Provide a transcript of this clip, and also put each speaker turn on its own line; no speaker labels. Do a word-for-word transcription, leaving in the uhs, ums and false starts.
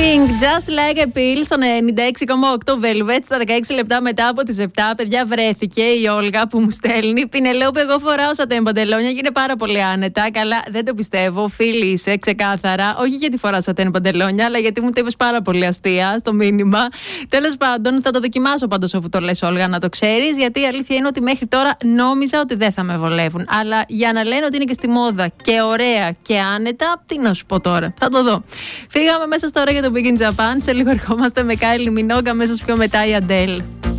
Pink, Just Like a Pill στον ενενήντα έξι κόμμα οκτώ Velvet. Στα δεκαέξι λεπτά μετά από τις επτά, παιδιά, βρέθηκε η Όλγα που μου στέλνει. Πινελόπη, εγώ φοράω σατέν παντελόνια και είναι πάρα πολύ άνετα. Καλά, δεν το πιστεύω. Φίλη είσαι, ξεκάθαρα. Όχι γιατί φοράω σατέν παντελόνια, αλλά γιατί μου το είπες πάρα πολύ αστεία στο μήνυμα. Τέλος πάντων, θα το δοκιμάσω πάντως αφού το λες, Όλγα, να το ξέρεις. Γιατί η αλήθεια είναι ότι μέχρι τώρα νόμιζα ότι δεν θα με βολεύουν. Αλλά για να λένε ότι είναι και στη μόδα και ωραία και άνετα, τι να σου πω τώρα. Θα το δω. Φύγαμε μέσα στο ώρα για το Big in Japan. Σε λίγο ερχόμαστε με Kylie Minogue, αμέσως πιο μετά η Adele.